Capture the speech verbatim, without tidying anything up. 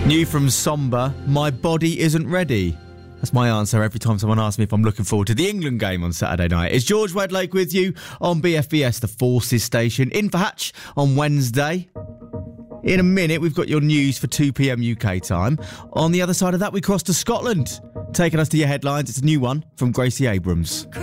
New from Somber, My Body Isn't Ready. That's my answer every time someone asks me if I'm looking forward to the England game on Saturday night. It's George Wedlake with you on B F B S, the Forces station, in for Hatch on Wednesday. In a minute, we've got your news for two p.m. U K time. On the other side of that, we cross to Scotland. Taking us to your headlines, it's a new one from Gracie Abrams.